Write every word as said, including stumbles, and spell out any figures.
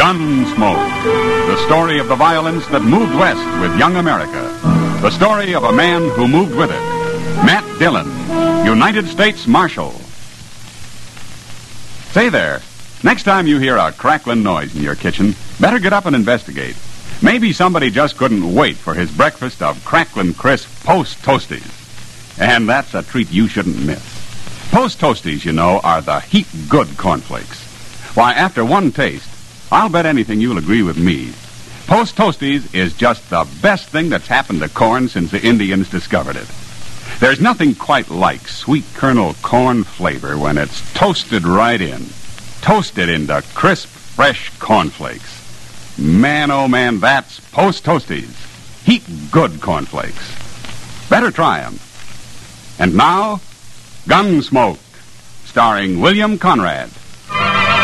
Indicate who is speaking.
Speaker 1: Gunsmoke, the story of the violence that moved west with young America. The story of a man who moved with it. Matt Dillon, United States Marshal. Say there, next time you hear a crackling noise in your kitchen, better get up and investigate. Maybe somebody just couldn't wait for his breakfast of crackling crisp Post Toasties. And that's a treat you shouldn't miss. Post Toasties, you know, are the heap good cornflakes. Why, after one taste, I'll bet anything you'll agree with me. Post Toasties is just the best thing that's happened to corn since the Indians discovered it. There's nothing quite like sweet kernel corn flavor when it's toasted right in. Toasted into crisp, fresh cornflakes. Man, oh man, that's Post Toasties. Heap good cornflakes. Better try 'em. And now, Gunsmoke, starring William Conrad.